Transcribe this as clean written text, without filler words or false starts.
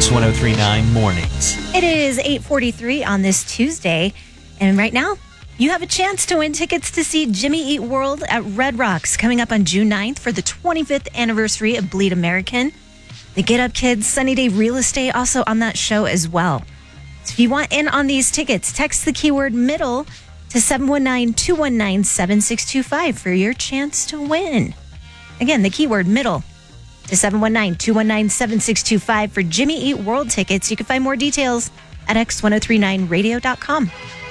X1039 Mornings. It is 8:43 on this Tuesday, and right now you have a chance to win tickets to see Jimmy Eat World at Red Rocks coming up on June 9th for the 25th anniversary of Bleed American. The Get Up Kids, Sunny Day Real Estate also on that show as well. So if you want in on these tickets, text the keyword MIDDLE to 719-219-7625 for your chance to win. Again, the keyword MIDDLE to 719-219-7625 for Jimmy Eat World tickets. You can find more details at x1039radio.com.